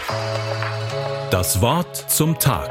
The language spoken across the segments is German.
Das Wort zum Tag.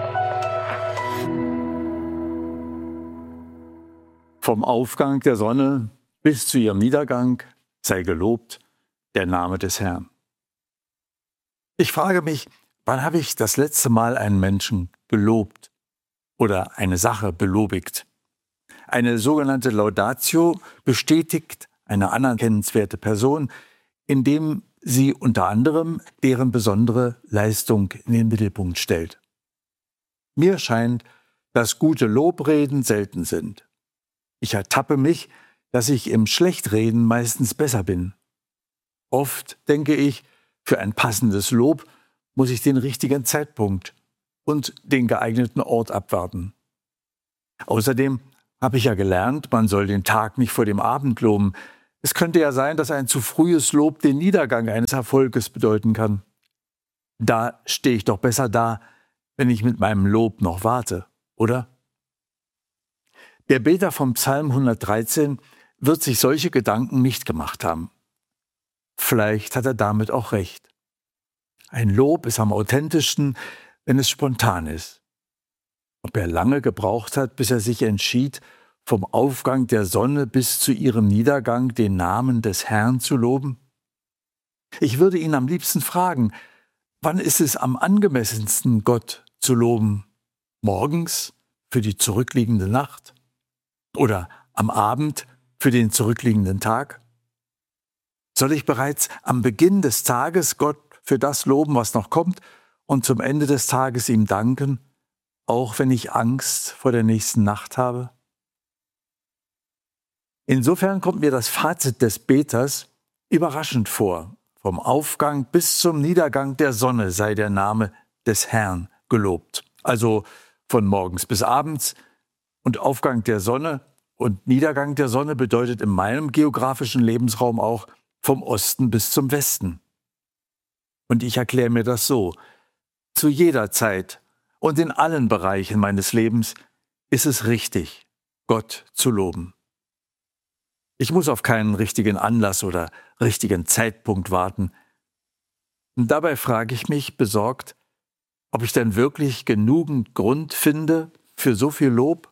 Vom Aufgang der Sonne bis zu ihrem Niedergang sei gelobt der Name des Herrn. Ich frage mich, wann habe ich das letzte Mal einen Menschen gelobt oder eine Sache belobigt? Eine sogenannte Laudatio bestätigt eine anerkennenswerte Person, indem sie unter anderem deren besondere Leistung in den Mittelpunkt stellt. Mir scheint, dass gute Lobreden selten sind. Ich ertappe mich, dass ich im Schlechtreden meistens besser bin. Oft denke ich, für ein passendes Lob muss ich den richtigen Zeitpunkt und den geeigneten Ort abwarten. Außerdem habe ich ja gelernt, man soll den Tag nicht vor dem Abend loben. Es könnte ja sein, dass ein zu frühes Lob den Niedergang eines Erfolges bedeuten kann. Da stehe ich doch besser da, wenn ich mit meinem Lob noch warte, oder? Der Beter vom Psalm 113 wird sich solche Gedanken nicht gemacht haben. Vielleicht hat er damit auch recht. Ein Lob ist am authentischsten, wenn es spontan ist. Ob er lange gebraucht hat, bis er sich entschied, vom Aufgang der Sonne bis zu ihrem Niedergang den Namen des Herrn zu loben? Ich würde ihn am liebsten fragen, wann ist es am angemessensten, Gott zu loben? Morgens für die zurückliegende Nacht? Oder am Abend für den zurückliegenden Tag? Soll ich bereits am Beginn des Tages Gott für das loben, was noch kommt, und zum Ende des Tages ihm danken, auch wenn ich Angst vor der nächsten Nacht habe? Insofern kommt mir das Fazit des Beters überraschend vor. Vom Aufgang bis zum Niedergang der Sonne sei der Name des Herrn gelobt. Also von morgens bis abends. Und Aufgang der Sonne und Niedergang der Sonne bedeutet in meinem geografischen Lebensraum auch vom Osten bis zum Westen. Und ich erkläre mir das so: Zu jeder Zeit und in allen Bereichen meines Lebens ist es richtig, Gott zu loben. Ich muss auf keinen richtigen Anlass oder richtigen Zeitpunkt warten. Und dabei frage ich mich besorgt, ob ich denn wirklich genügend Grund finde für so viel Lob?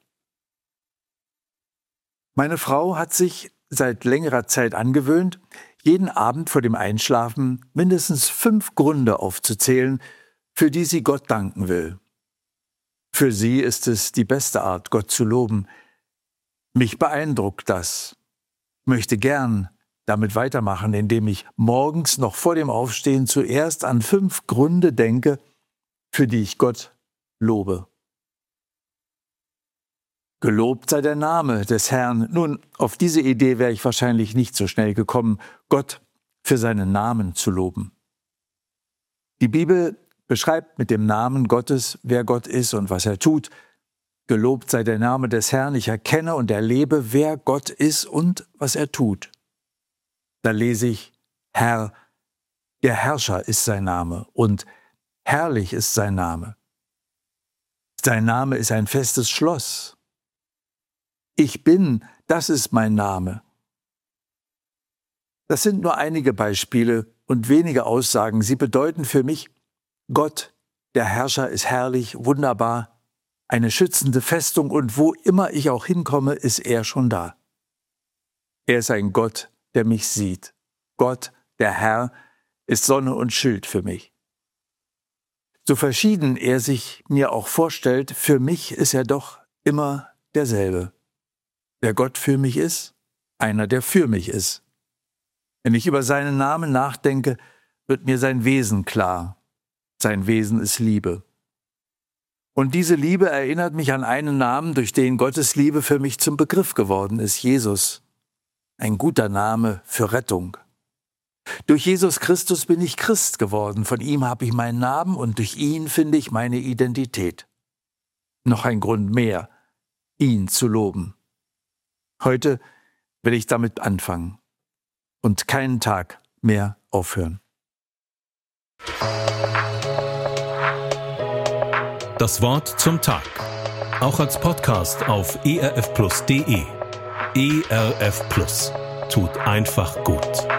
Meine Frau hat sich seit längerer Zeit angewöhnt, jeden Abend vor dem Einschlafen mindestens 5 Gründe aufzuzählen, für die sie Gott danken will. Für sie ist es die beste Art, Gott zu loben. Mich beeindruckt das. Ich möchte gern damit weitermachen, indem ich morgens noch vor dem Aufstehen zuerst an 5 Gründe denke, für die ich Gott lobe. Gelobt sei der Name des Herrn. Nun, auf diese Idee wäre ich wahrscheinlich nicht so schnell gekommen, Gott für seinen Namen zu loben. Die Bibel beschreibt mit dem Namen Gottes, wer Gott ist und was er tut. Gelobt sei der Name des Herrn, ich erkenne und erlebe, wer Gott ist und was er tut. Da lese ich, Herr, der Herrscher ist sein Name und herrlich ist sein Name. Sein Name ist ein festes Schloss. Ich bin, das ist mein Name. Das sind nur einige Beispiele und wenige Aussagen. Sie bedeuten für mich, Gott, der Herrscher, ist herrlich, wunderbar, eine schützende Festung, und wo immer ich auch hinkomme, ist er schon da. Er ist ein Gott, der mich sieht. Gott, der Herr, ist Sonne und Schild für mich. So verschieden er sich mir auch vorstellt, für mich ist er doch immer derselbe. Wer Gott für mich ist, einer, der für mich ist. Wenn ich über seinen Namen nachdenke, wird mir sein Wesen klar. Sein Wesen ist Liebe. Und diese Liebe erinnert mich an einen Namen, durch den Gottes Liebe für mich zum Begriff geworden ist, Jesus. Ein guter Name für Rettung. Durch Jesus Christus bin ich Christ geworden, von ihm habe ich meinen Namen und durch ihn finde ich meine Identität. Noch ein Grund mehr, ihn zu loben. Heute will ich damit anfangen und keinen Tag mehr aufhören. Das Wort zum Tag. Auch als Podcast auf erfplus.de. ERF Plus. Tut einfach gut.